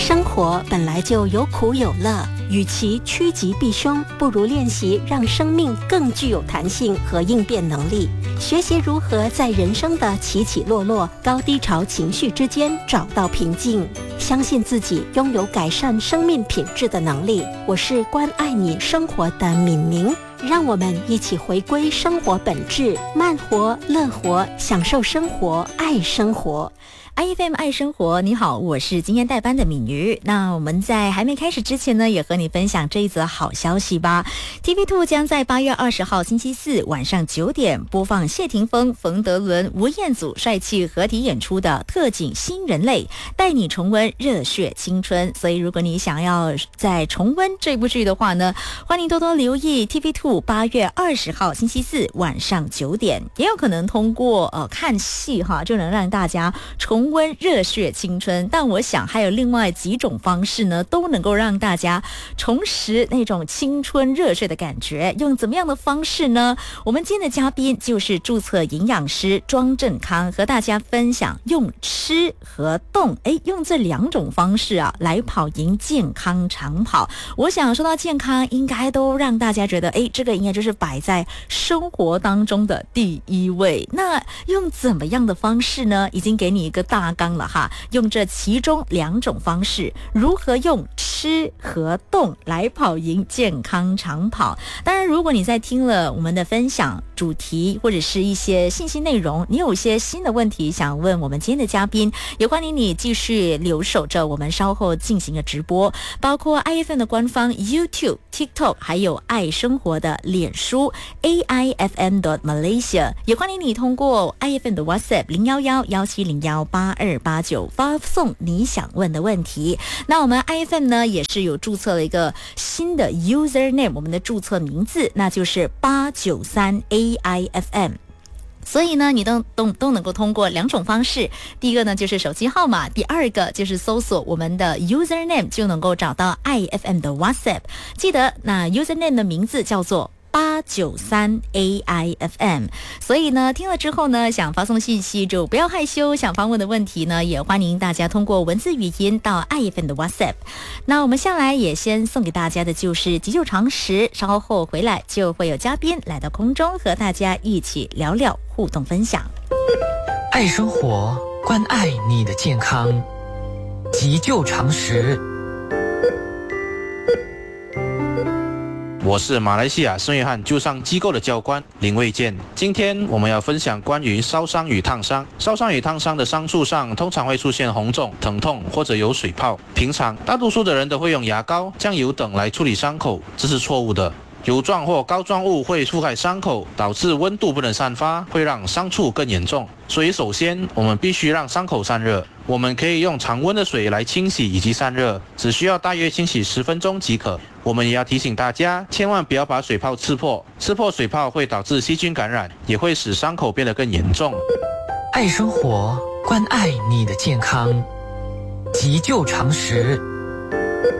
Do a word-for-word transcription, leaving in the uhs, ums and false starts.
生活本来就有苦有乐，与其趋吉避凶，不如练习让生命更具有弹性和应变能力，学习如何在人生的起起落落、高低潮情绪之间找到平静，相信自己拥有改善生命品质的能力。我是关爱你生活的敏明，让我们一起回归生活本质，慢活、乐活，享受生活，爱生活。 I F M 爱生活，你好，我是今天代班的敏瑜。那我们在还没开始之前呢，也和你分享这一则好消息吧。T V 二 将在八月二十号星期四晚上九点播放谢霆锋、冯德伦、吴彦祖帅气合体演出的特警新人类，带你重温热血青春。所以如果你想要再重温这部剧的话呢，欢迎多多留意 T V 二 八月二十号星期四晚上九点，也有可能通过呃看戏哈，就能让大家重重温热血青春。但我想还有另外几种方式呢，都能够让大家重拾那种青春热血的感觉。用怎么样的方式呢？我们今天的嘉宾就是注册营养师庄振康，和大家分享用吃和动，哎，用这两种方式啊来跑赢健康长跑。我想说到健康，应该都让大家觉得，哎，这个应该就是摆在生活当中的第一位。那用怎么样的方式呢？已经给你一个大大纲了哈，用这其中两种方式，如何用吃和动来跑赢健康长跑。当然，如果你在听了我们的分享主题或者是一些信息内容，你有一些新的问题想问我们今天的嘉宾，也欢迎你继续留守着我们稍后进行的直播，包括 I F M 的官方 YouTube、TikTok， 还有爱生活的脸书 A I F M dot Malaysia， 也欢迎你通过 I F M 的 WhatsApp 零一一一七零一八二八九发送你想问的问题。那我们 I F M 呢也是有注册了一个新的 username， 我们的注册名字那就是八九三 A I F M。所以呢，你都都都能够通过两种方式，第一个呢就是手机号码，第二个就是搜索我们的 username 就能够找到 I F M 的 WhatsApp。记得那 username 的名字叫做八九三 A I F M， 所以呢，听了之后呢，想发送信息就不要害羞，想发问的问题呢，也欢迎大家通过文字语音到 I F M 的 WhatsApp。那我们下来也先送给大家的就是急救常识，稍后回来就会有嘉宾来到空中和大家一起聊聊互动分享。 爱生活，关爱你的健康，急救常识。 我是马来西亚圣约翰救伤机构的教官林卫健。今天我们要分享关于烧伤与烫伤。烧伤与烫伤的伤处上通常会出现红肿、疼痛或者有水泡。平常大多数的人都会用牙膏、酱油等来处理伤口，这是错误的。油状或膏状物会覆盖伤口，导致温度不能散发，会让伤处更严重。所以首先我们必须让伤口散热。我们可以用常温的水来清洗以及散热，只需要大约清洗十分钟即可。我们也要提醒大家，千万不要把水泡刺破，刺破水泡会导致细菌感染，也会使伤口变得更严重。 爱生活，关爱你的健康，急救常识。